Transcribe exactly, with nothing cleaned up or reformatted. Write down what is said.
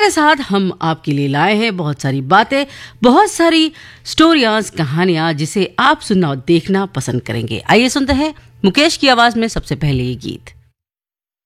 के साथ हम आपके लिए लाए हैं बहुत सारी बातें, बहुत सारी स्टोरियां, कहानियां जिसे आप सुनना और देखना पसंद करेंगे। आइए सुनते हैं मुकेश की आवाज में सबसे पहले ये गीत।